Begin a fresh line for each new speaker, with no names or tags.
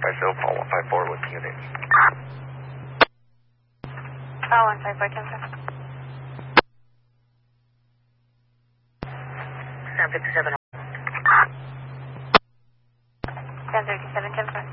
myself, Paul 154 with unit.
Paul 154, 10-4.
757.
1037, 10-4.